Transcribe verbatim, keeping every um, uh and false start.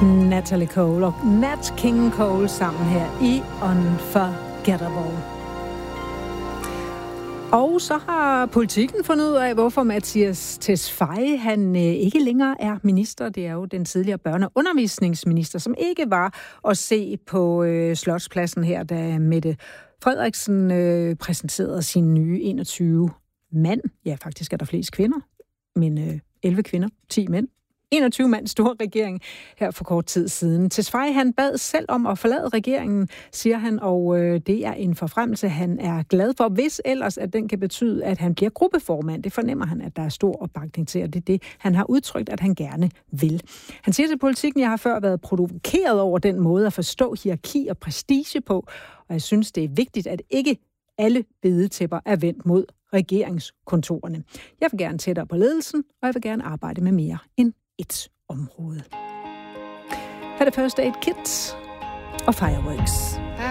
Natalie Cole og Nat King Cole sammen her i Unforgettable. Og så har politikken fundet ud af, hvorfor Mattias Tesfaye, han ikke længere er minister. Det er jo den tidligere børne- og undervisningsminister, som ikke var at se på øh, Slotspladsen her, da Mette Frederiksen øh, præsenterede sin nye enogtyve mand. Ja, faktisk er der flest kvinder, men øh, elleve kvinder, ti mænd. enogtyve mand stor regering her for kort tid siden. Tesfaye, han bad selv om at forlade regeringen, siger han, og øh, det er en forfremmelse, han er glad for, hvis ellers, at den kan betyde, at han bliver gruppeformand. Det fornemmer han, at der er stor opbakning til, og det er det, han har udtrykt, at han gerne vil. Han siger til Politikken, jeg har før været provokeret over den måde at forstå hierarki og prestige på, og jeg synes, det er vigtigt, at ikke alle bedetæpper er vendt mod regeringskontorerne. Jeg vil gerne tættere på ledelsen, og jeg vil gerne arbejde med mere end et område. Her er det First Aid Kit og Fireworks.